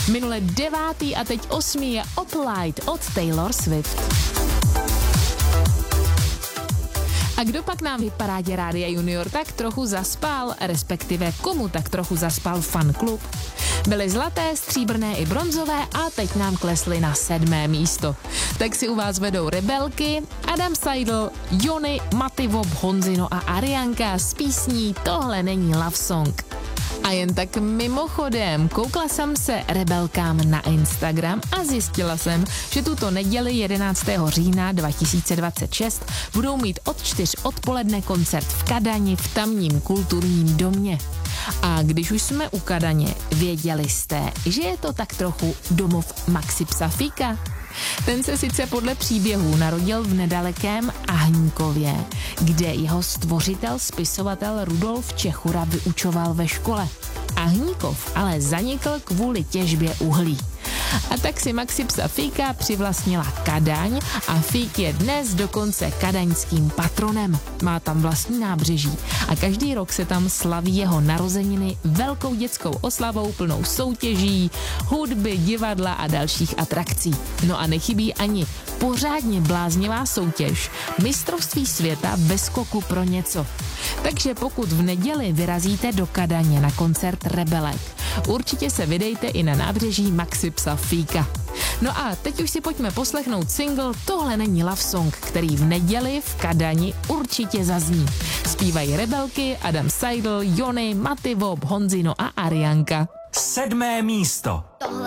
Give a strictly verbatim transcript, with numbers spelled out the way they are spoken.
Minule devátý a teď osmý je Opalite od Taylor Swift. A kdo pak nám v hitparádě Rádia Junior tak trochu zaspal, respektive komu tak trochu zaspal fanklub? Byly zlaté, stříbrné i bronzové a teď nám klesly na sedmé místo. Tak si u vás vedou Rebelky, Adam Seidl, Jony, Matti Wob, Honzino a Arianka s písní Tohle není love song. A jen tak mimochodem, koukla jsem se Rebelkám na Instagram a zjistila jsem, že tuto neděli jedenáctého října dva tisíce dvacet šest budou mít od čtyř odpoledne koncert v Kadani v tamním kulturním domě. A když už jsme u Kadaně, věděli jste, že je to tak trochu domov Maxi Psafíka? Ten se sice podle příběhů narodil v nedalekém Ahníkově, kde jeho stvořitel, spisovatel Rudolf Čechura vyučoval ve škole. Ahníkov ale zanikl kvůli těžbě uhlí. A tak si Maxi Psafíka přivlastnila Kadaň a Fík je dnes dokonce kadaňským patronem. Má tam vlastní nábřeží a každý rok se tam slaví jeho narozeniny velkou dětskou oslavou plnou soutěží, hudby, divadla a dalších atrakcí. No a nechybí ani pořádně bláznivá soutěž mistrovství světa ve skoku pro něco. Takže pokud v neděli vyrazíte do Kadaně na koncert Rebelek, určitě se vydejte i na nábřeží Maxi Psafíka. No a teď už si pojďme poslechnout single Tohle není love song, který v neděli v Kadani určitě zazní. Zpívají Rebelky, Adam Seidl, Jony, Matti Wob, Honzino a Arianka. Sedmé místo.